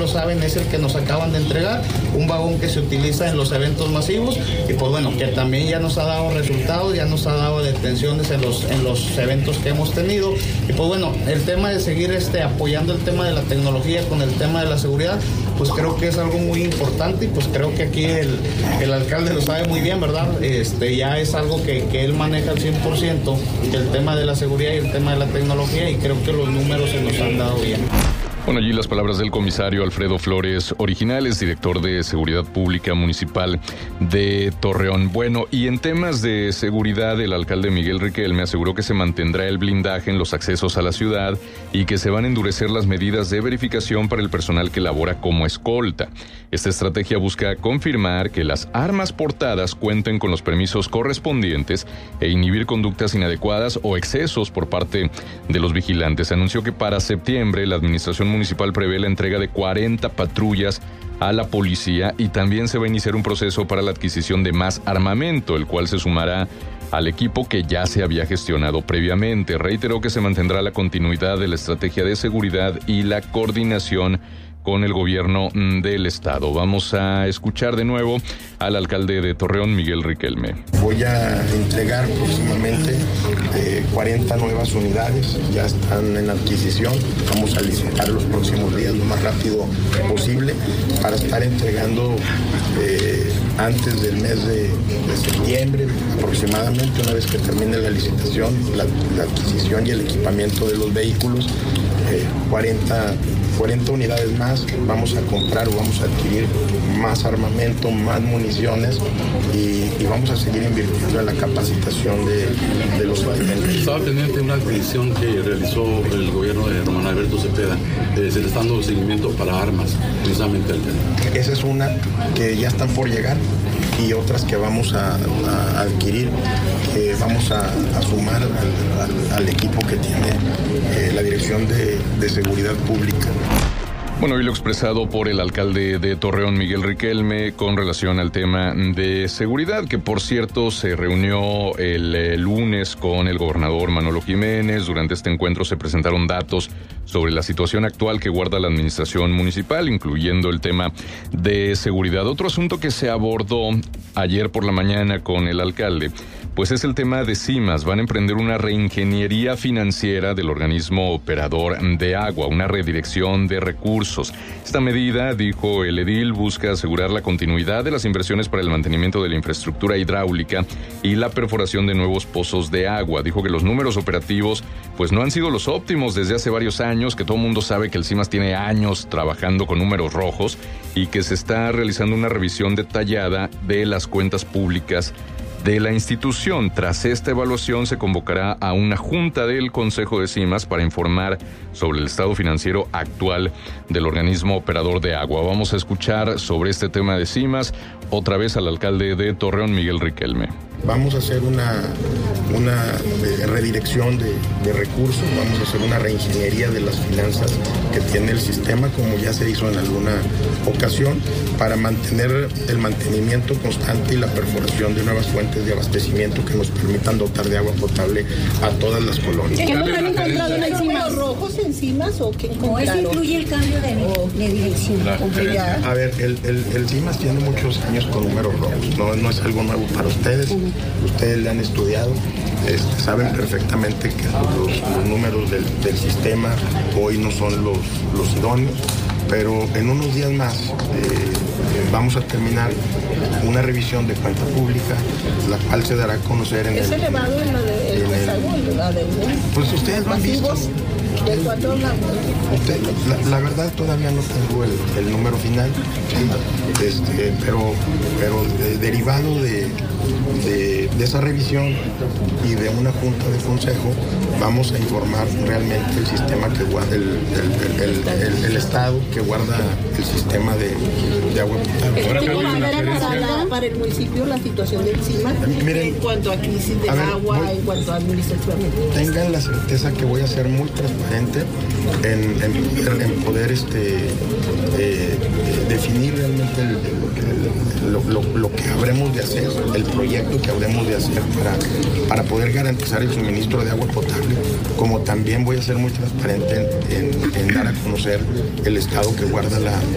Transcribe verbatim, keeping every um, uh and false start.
lo saben, es el que nos acaban de entregar, un vagón que se utiliza en los eventos masivos y pues bueno, que también ya nos ha dado resultados, ya nos ha dado detenciones en los, en los eventos que hemos tenido. Y pues bueno, el tema de seguir este, apoyando el tema de la tecnología con el tema de la seguridad, pues creo que es algo muy importante y pues creo que aquí el, el alcalde lo sabe muy bien, ¿verdad? Este, ya es algo que, que él maneja al cien por ciento, el tema de la seguridad y el tema de la tecnología, y creo que los números se nos han dado bien. Bueno, allí las palabras del comisario Alfredo Flores Originales, director de Seguridad Pública Municipal de Torreón. Bueno, y en temas de seguridad, el alcalde Miguel Riquelme aseguró que se mantendrá el blindaje en los accesos a la ciudad y que se van a endurecer las medidas de verificación para el personal que labora como escolta. Esta estrategia busca confirmar que las armas portadas cuenten con los permisos correspondientes e inhibir conductas inadecuadas o excesos por parte de los vigilantes. Anunció que para septiembre la administración municipal prevé la entrega de cuarenta patrullas a la policía y también se va a iniciar un proceso para la adquisición de más armamento, el cual se sumará al equipo que ya se había gestionado previamente. Reiteró que se mantendrá la continuidad de la estrategia de seguridad y la coordinación con el gobierno del estado. Vamos a escuchar de nuevo al alcalde de Torreón, Miguel Riquelme. Voy a entregar próximamente eh, cuarenta nuevas unidades, ya están en adquisición, vamos a licitar los próximos días lo más rápido posible para estar entregando eh, antes del mes de, de septiembre aproximadamente, una vez que termine la licitación, la, la adquisición y el equipamiento de los vehículos, eh, cuarenta unidades más, vamos a comprar o vamos a adquirir más armamento, más municiones y, y vamos a seguir invirtiendo en la capacitación de, de los elementos. Estaba pendiente de una adquisición que realizó el gobierno de Román Alberto Cepeda, eh, se le está dando seguimiento para armas, precisamente el tema. Esa es una que ya están por llegar y otras que vamos a, a adquirir, que vamos a, a sumar al, al, al equipo que tiene eh, la Dirección de, de Seguridad Pública. Bueno, y lo expresado por el alcalde de Torreón, Miguel Riquelme, con relación al tema de seguridad, que por cierto se reunió el, el lunes con el gobernador Manolo Jiménez. Durante este encuentro se presentaron datos sobre la situación actual que guarda la administración municipal, incluyendo el tema de seguridad. Otro asunto que se abordó ayer por la mañana con el alcalde, pues es el tema de CIMAS. Van a emprender una reingeniería financiera del organismo operador de agua, una redirección de recursos. Esta medida, dijo el edil, busca asegurar la continuidad de las inversiones para el mantenimiento de la infraestructura hidráulica y la perforación de nuevos pozos de agua. Dijo que los números operativos pues no han sido los óptimos desde hace varios años, que todo el mundo sabe que el CIMAS tiene años trabajando con números rojos y que se está realizando una revisión detallada de las cuentas públicas de la institución. Tras esta evaluación se convocará a una junta del Consejo de CIMAS para informar sobre el estado financiero actual del organismo operador de agua. Vamos a escuchar sobre este tema de CIMAS otra vez al alcalde de Torreón, Miguel Riquelme. Vamos a hacer una, una redirección de, de recursos, vamos a hacer una reingeniería de las finanzas que tiene el sistema, como ya se hizo en alguna ocasión, para mantener el mantenimiento constante y la perforación de nuevas fuentes de abastecimiento que nos permitan dotar de agua potable a todas las colonias. ¿Qué nos han encontrado en encima? ¿Rojos encima o qué encontraron? ¿O eso incluye el cambio de, de dirección? A ver, el, el, el CIMAS tiene muchos años con números rojos, no, no es algo nuevo para ustedes. Uh-huh. Ustedes le han estudiado, este, saben perfectamente que los, los números del, del sistema hoy no son los, los idóneos, pero en unos días más eh, vamos a terminar una revisión de cuenta pública, la cual se dará a conocer en ¿Es el... ¿Es elevado en lo de el, el, la deuda? Pues ustedes lo han visto. ¿De cuánto hablamos? Usted, la, la verdad todavía no tengo el, el número final, ¿sí? este, pero, pero de, derivado de, de, de esa revisión y de una junta de consejo, vamos a informar realmente el sistema que guarda, el, el, el, el, el estado que guarda el sistema de, de agua potable. ¿Cómo va a ver para, para el municipio la situación del CIMAS en cuanto a crisis de ver, agua, voy, en cuanto a administración? Tengan la certeza que voy a ser muy transparente En, en, en poder este, eh, definir realmente el, el, lo, lo, lo que habremos de hacer, el proyecto que habremos de hacer para, para poder garantizar el suministro de agua potable, como también voy a ser muy transparente en, en, en dar a conocer el estado que guarda la